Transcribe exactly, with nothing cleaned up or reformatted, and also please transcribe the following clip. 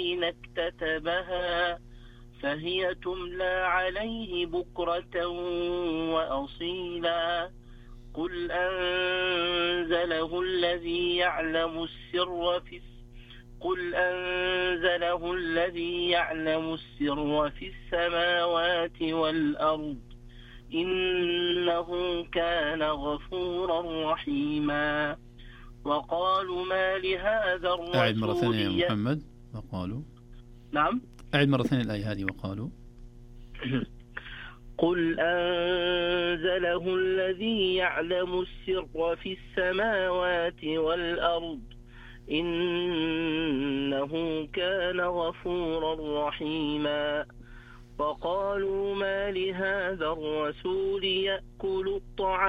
اكتتبها فهي تملى عليه بكرة وأصيلا قل أنزله الذي يعلم السر في قل أنزله الذي يعلم السر في السماوات والأرض إنه كان غفورا رحيما وقالوا ما لهذا الرسول أعد مرة ثانية يا محمد. وقالوا نعم أعد مرة ثانية الآية هذه. وقالوا قل أنزله الذي يعلم السر في السماوات والأرض إنه كان غفورا رحيما وقالوا ما لهذا الرسول يأكل الطعام